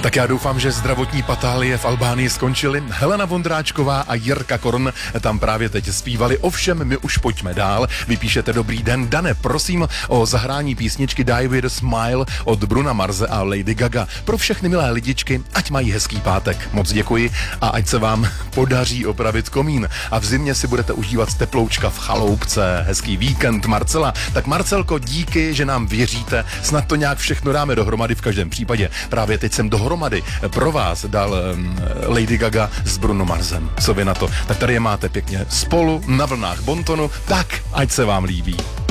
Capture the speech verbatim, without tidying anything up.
Tak já doufám, že zdravotní patálie v Albánii skončily. Helena Vondráčková a Jirka Korn tam právě teď zpívali. Ovšem, my už pojďme dál. Vypíšete dobrý den. Dane, prosím o zahrání písničky Die With A Smile od Bruna Marse a Lady Gaga. Pro všechny milé lidičky, ať mají hezký pátek. Moc děkuji a ať se vám podaří opravit komín. A v zimě si budete užívat teploučka v chaloupce. Hezký víkend, Marcela. Tak Marcelko, díky, že nám věříte. Snad to nějak všechno dáme dohromady v každém případě. Právě teď jsem dohromady pro vás dal um, Lady Gaga s Bruno Marsem. Co vy na to? Tak tady je máte pěkně spolu na vlnách Bontonu. Tak, ať se vám líbí.